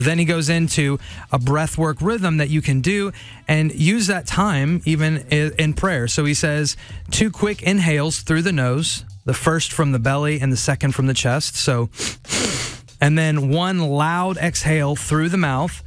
Then he goes into a breathwork rhythm that you can do and use that time even in prayer. So he says 2 quick inhales through the nose, the first from the belly and the second from the chest. So, and then 1 loud exhale through the mouth,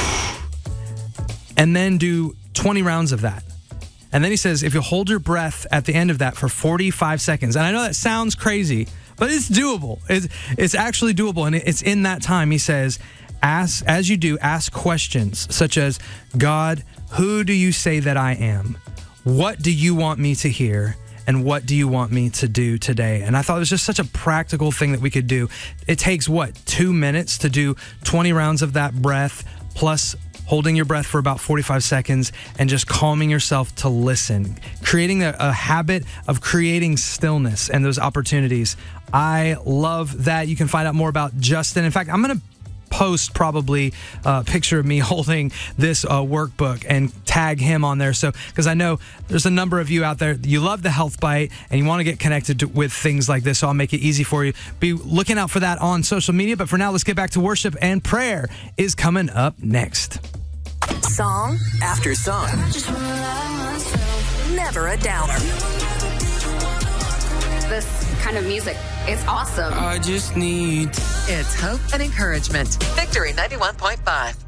and then do 20 rounds of that. And then he says, if you hold your breath at the end of that for 45 seconds, and I know that sounds crazy, but it's doable. It's actually doable. And it's in that time, he says, ask questions such as, God, who do you say that I am? What do you want me to hear? And what do you want me to do today? And I thought it was just such a practical thing that we could do. It takes, 2 minutes to do 20 rounds of that breath, plus holding your breath for about 45 seconds and just calming yourself to listen, creating a habit of creating stillness and those opportunities. I love that. You can find out more about Justin. In fact, I'm going to post probably a picture of me holding this workbook and tag him on there. So, because I know there's a number of you out there, you love the Health Bite and you want to get connected with things like this. So I'll make it easy for you. Be looking out for that on social media. But for now, let's get back to worship, and prayer is coming up next. Song after song. Never a downer. This kind of music, it's awesome. I just need... It's hope and encouragement. Victory 91.5.